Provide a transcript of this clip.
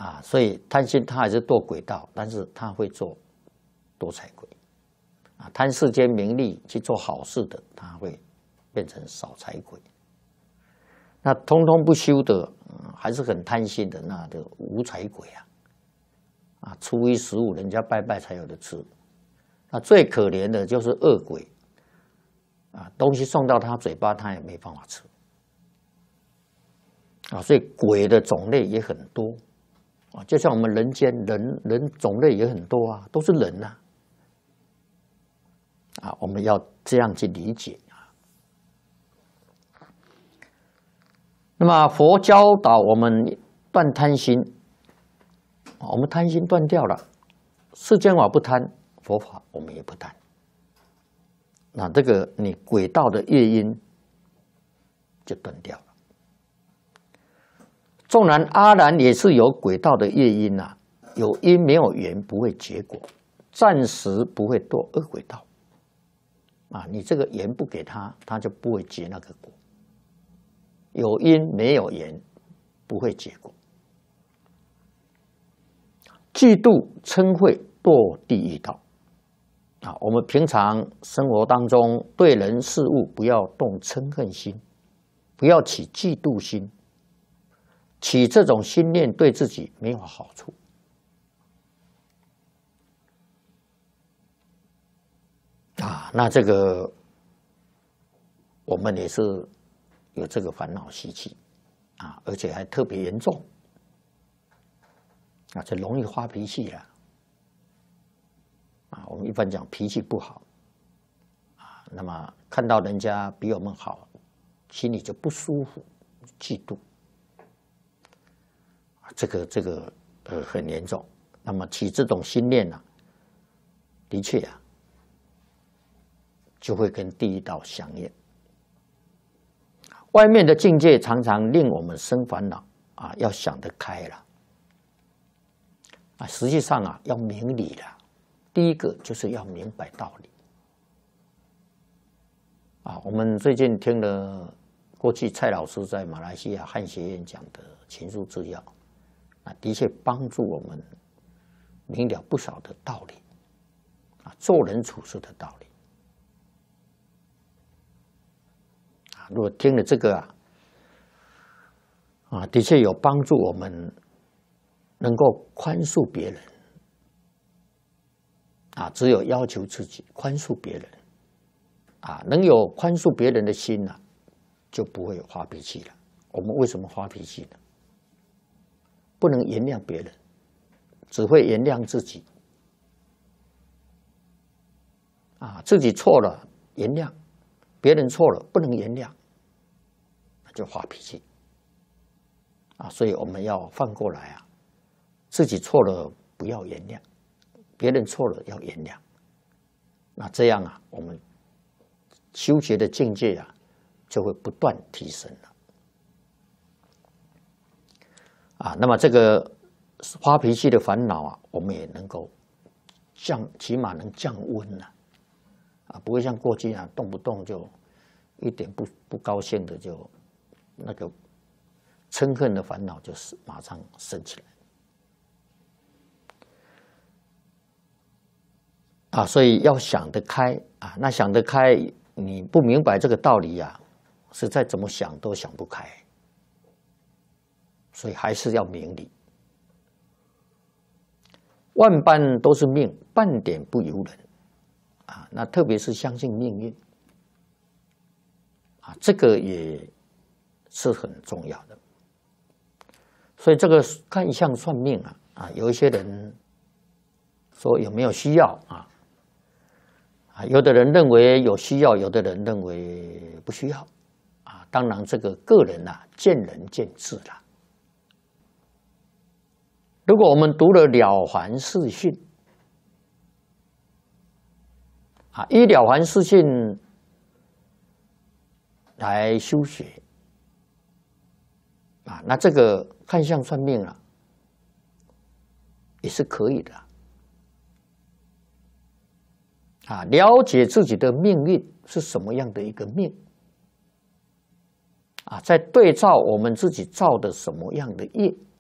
所以贪心他还是堕鬼道，但是他会做多财鬼。贪世间名利去做好事的，他会变成少财鬼。那通通不修的，还是很贪心的，那就无财鬼初一十五人家拜拜才有的吃。那最可怜的就是恶鬼东西送到他嘴巴，他也没办法吃所以鬼的种类也很多就像我们人间人种类也很多都是人我们要这样去理解那么佛教导我们断贪心，我们贪心断掉了，世间法不贪，佛法我们也不贪。那这个你轨道的业因就断掉了。纵然阿难也是有轨道的业因有因没有缘不会结果，暂时不会堕恶轨道你这个缘不给他，他就不会结那个果。有因没有缘不会结果。嫉妒嗔恚堕地狱道我们平常生活当中对人事物不要动嗔恨心，不要起嫉妒心，起这种心念对自己没有好处那这个我们也是有这个烦恼习气而且还特别严重这容易发脾气我们一般讲脾气不好那么看到人家比我们好，心里就不舒服，嫉妒这个很严重。那么起这种心念的确就会跟地狱道相应。外面的境界常常令我们生烦恼要想得开了实际上要明理了。第一个就是要明白道理我们最近听了过去蔡老师在马来西亚汉学院讲的情书治要的确帮助我们明了不少的道理做人处事的道理如果听了这个的确有帮助我们能够宽恕别人只有要求自己宽恕别人能有宽恕别人的心就不会有发脾气了。我们为什么发脾气呢？不能原谅别人，只会原谅自己自己错了原谅，别人错了不能原谅，那就发脾气所以我们要反过来自己错了不要原谅，别人错了要原谅。那这样我们修学的境界就会不断提升了那么这个发脾气的烦恼我们也能够起码能降温了不会像过去动不动就一点不高兴的就那个嗔恨的烦恼就是马上升起来所以要想得开那想得开，你不明白这个道理实在怎么想都想不开，所以还是要明理。万般都是命，半点不由人那特别是相信命运这个也是很重要的。所以这个看相算命有一些人说有没有需要有的人认为有需要，有的人认为不需要当然这个个人见仁见智了。如果我们读了《了凡四训》依《了凡四训》来修学那这个看相算命也是可以的了解自己的命运是什么样的一个命再对照我们自己造的什么样的业